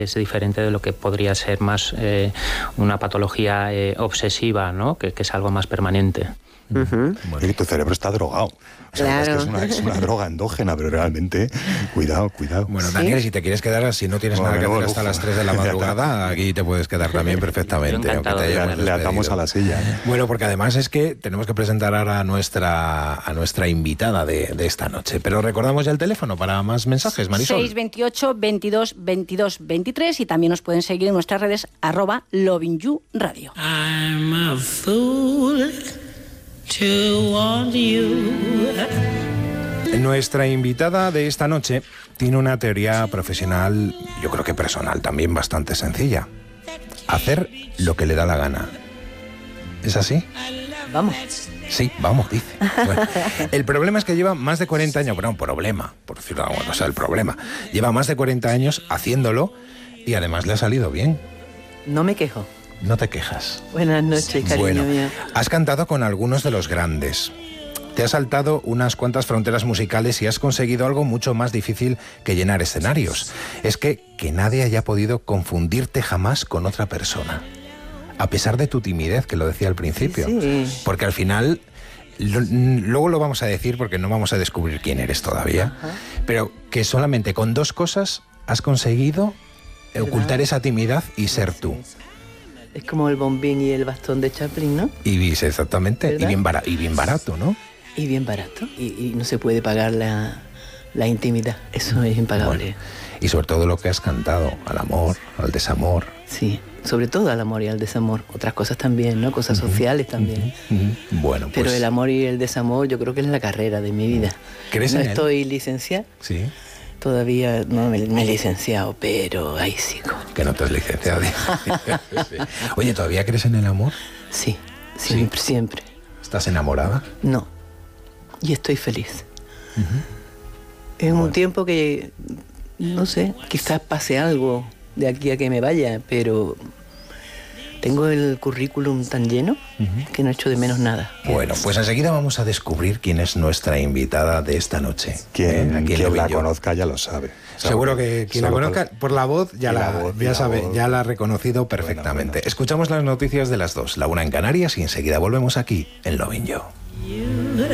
Es diferente de lo que podría ser más una patología obsesiva, ¿no? Que es algo más permanente. Bueno. Y tu cerebro está drogado. O sea, Claro. es una droga endógena, pero realmente, cuidado. Bueno, ¿Sí? Daniel, si te quieres quedar, si no tienes nada que hacer hasta las 3 de la madrugada, aquí te puedes quedar también perfectamente. Yo encantado. Aunque te hayamos Le atamos despedido. a la silla. Bueno, porque además es que tenemos que presentar ahora a nuestra invitada de esta noche. Pero recordamos ya el teléfono para más mensajes, Marisol. 628 22 22 23 y también nos pueden seguir en nuestras redes @LovingYouRadio. I'm a fool to want you. Nuestra invitada de esta noche tiene una teoría profesional, yo creo que personal también, bastante sencilla. Hacer lo que le da la gana. ¿Es así? Vamos. Sí, vamos, dice. Bueno, el problema es que lleva más de 40 años, bueno, problema, por decirlo algo, o sea, el problema. Lleva más de 40 años haciéndolo y además le ha salido bien. No me quejo. No te quejas. Buenas noches, cariño Bueno, mío. has cantado con algunos de los grandes. Te has saltado unas cuantas fronteras musicales y has conseguido algo mucho más difícil que llenar escenarios. Es que nadie haya podido confundirte jamás con otra persona. A pesar de tu timidez, que lo decía al principio. Sí. Porque al final, luego lo vamos a decir porque no vamos a descubrir quién eres todavía, pero que solamente con 2 cosas has conseguido ocultar esa timidez y ser tú. Es como el bombín y el bastón de Chaplin, ¿no? Y dices exactamente, ¿verdad? y bien barato, ¿no? Y bien barato. Y no se puede pagar la intimidad. Eso es impagable. Bueno, y sobre todo lo que has cantado, al amor, al desamor. Sí, sobre todo al amor y al desamor. Otras cosas también, ¿no? Cosas sociales también. Bueno, pues... Pero el amor y el desamor yo creo que es la carrera de mi vida. ¿Crees no en él? estoy licenciada. Sí, Todavía no me he licenciado, pero ahí sigo. que no te has licenciado. Sí. Oye, ¿todavía crees en el amor? Sí, siempre, siempre. ¿Estás enamorada? No. Y estoy feliz. Es un tiempo que, no sé, quizás pase algo de aquí a que me vaya, pero tengo el currículum tan lleno que no echo de menos nada. Bueno, pues enseguida vamos a descubrir quién es nuestra invitada de esta noche. Quien Aquí en la Lobillo. conozca ya lo sabe. Seguro que quien la Solo conozca por la voz ya sabe, voz. ya la ha reconocido perfectamente. Bueno. Escuchamos las noticias de las 2, la 1 en Canarias y enseguida volvemos aquí en Lobillo.